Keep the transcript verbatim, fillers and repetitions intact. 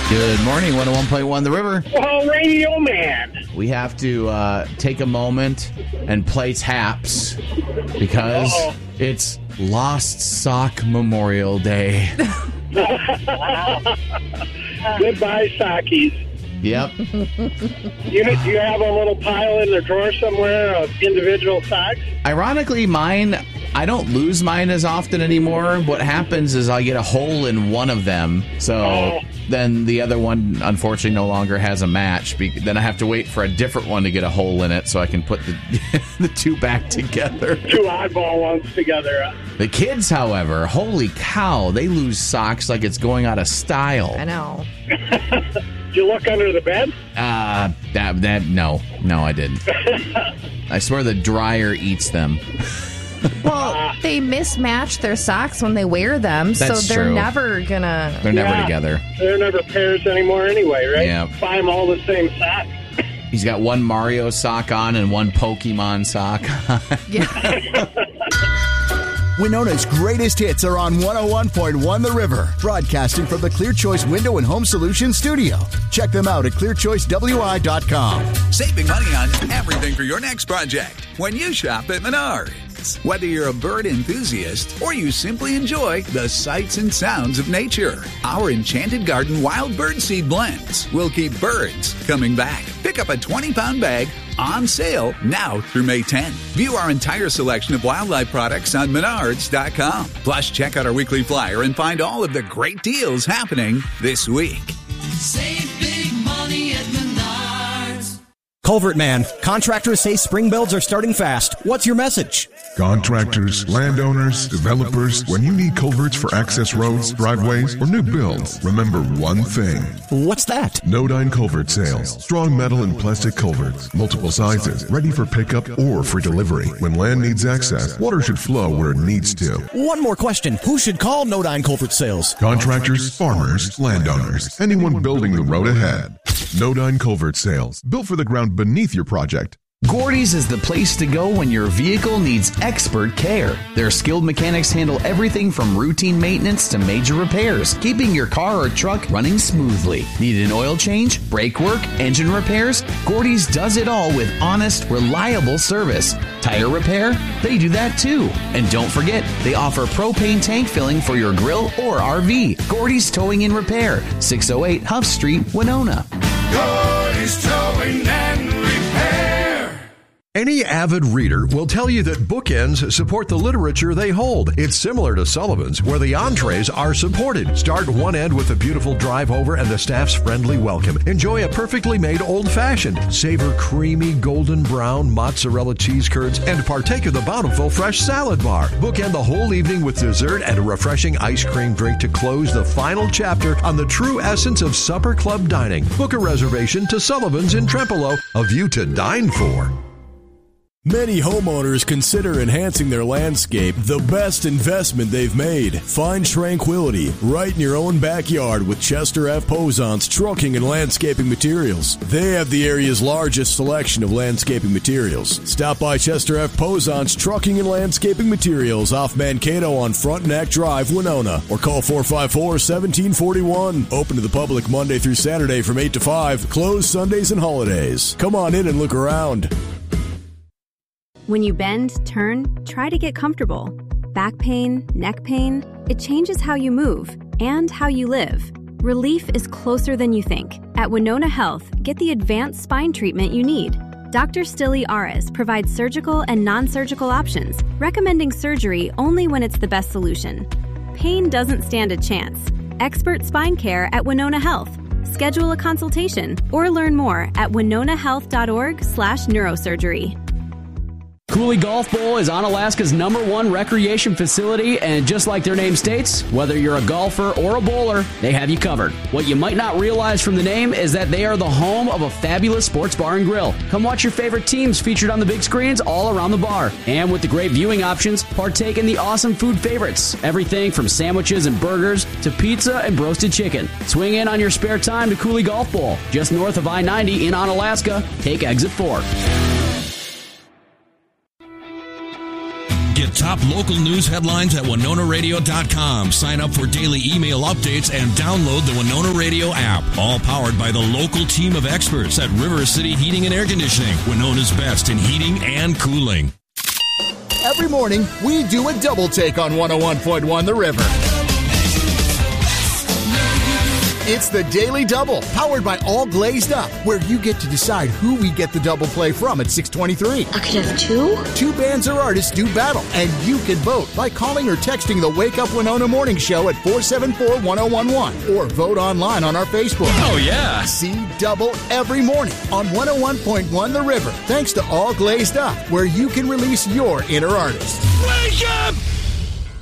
Good morning, one oh one point one The River. Oh, Radio Man. We have to uh, take a moment and play taps because Uh-oh. It's Lost Sock Memorial Day. Goodbye, sockies. Yep. You, do you have a little pile in the drawer somewhere of individual socks? Ironically, mine, I don't lose mine as often anymore. What happens is I get a hole in one of them, so oh. then the other one, unfortunately, no longer has a match. Then I have to wait for a different one to get a hole in it so I can put the, the two back together. Two oddball ones together. The kids, however, holy cow, they lose socks like it's going out of style. I know. Did you look under the bed? Uh, that, that, no. No, I didn't. I swear the dryer eats them. Well, they mismatch their socks when they wear them, That's so they're true. never gonna... They're never yeah, together. They're never pairs anymore anyway, right? Yeah. Buy them all the same sock. He's got one Mario sock on and one Pokemon sock on. Yeah. Winona's greatest hits are on one oh one point one The River, broadcasting from the Clear Choice Window and Home Solutions studio. Check them out at clear choice w i dot com. Saving money on everything for your next project when you shop at Menards. Whether you're a bird enthusiast or you simply enjoy the sights and sounds of nature, our Enchanted Garden Wild Bird Seed Blends will keep birds coming back. Pick up a twenty-pound bag on sale now through May tenth. View our entire selection of wildlife products on menards dot com. Plus, check out our weekly flyer and find all of the great deals happening this week. Save big money at Menards. Culvert Man, contractors say spring builds are starting fast. What's your message? Contractors, landowners, developers, when you need culverts for access roads, driveways, or new builds, remember one thing. What's that? Nodine Culvert Sales. Strong metal and plastic culverts, multiple sizes, ready for pickup or for delivery. When land needs access, water should flow where it needs to. One more question. Who should call Nodine Culvert Sales? Contractors, farmers, landowners, anyone building the road ahead. Nodine Culvert Sales. Built for the ground beneath your project. Gordy's is the place to go when your vehicle needs expert care. Their skilled mechanics handle everything from routine maintenance to major repairs, keeping your car or truck running smoothly. Need an oil change, brake work, engine repairs? Gordy's does it all with honest, reliable service. Tire repair? They do that too. And don't forget, they offer propane tank filling for your grill or R V. Gordy's Towing and Repair, six oh eight Huff Street, Winona. Gordy's Towing and Repair. Any avid reader will tell you that bookends support the literature they hold. It's similar to Sullivan's, where the entrees are supported. Start one end with a beautiful drive over and the staff's friendly welcome. Enjoy a perfectly made old-fashioned. Savor creamy golden brown mozzarella cheese curds and partake of the bountiful fresh salad bar. Bookend the whole evening with dessert and a refreshing ice cream drink to close the final chapter on the true essence of supper club dining. Book a reservation to Sullivan's in Trempealeau, a view to dine for. Many homeowners consider enhancing their landscape the best investment they've made. Find tranquility right in your own backyard with Chester F. Posant's Trucking and Landscaping Materials. They have the area's largest selection of landscaping materials. Stop by Chester F. Posant's Trucking and Landscaping Materials off Mankato on Frontenac Drive, Winona, or call four five four, one seven four one. Open to the public Monday through Saturday from eight to five, closed Sundays and holidays. Come on in and look around. When you bend, turn, try to get comfortable. Back pain, neck pain, it changes how you move and how you live. Relief is closer than you think. At Winona Health, get the advanced spine treatment you need. Doctor Stilly Aris provides surgical and non-surgical options, recommending surgery only when it's the best solution. Pain doesn't stand a chance. Expert spine care at Winona Health. Schedule a consultation or learn more at winona health dot org slash neurosurgery. Cooley Golf Bowl is Onalaska's number one recreation facility, and just like their name states, whether you're a golfer or a bowler, they have you covered. What you might not realize from the name is that they are the home of a fabulous sports bar and grill. Come watch your favorite teams featured on the big screens all around the bar. And with the great viewing options, partake in the awesome food favorites. Everything from sandwiches and burgers to pizza and roasted chicken. Swing in on your spare time to Cooley Golf Bowl, just north of I ninety in Onalaska. Take exit four. Get top local news headlines at winona radio dot com. Sign up for daily email updates and download the Winona Radio app. All powered by the local team of experts at River City Heating and Air Conditioning, Winona's best in heating and cooling. Every morning, we do a double take on one oh one point one The River. It's the Daily Double, powered by All Glazed Up, where you get to decide who we get the double play from at six twenty-three. I could have two? Two bands or artists do battle, and you can vote by calling or texting the Wake Up Winona Morning Show at four seven four, one oh one one, or vote online on our Facebook. Oh, yeah. See Double every morning on one oh one point one The River, thanks to All Glazed Up, where you can release your inner artist. Wake up!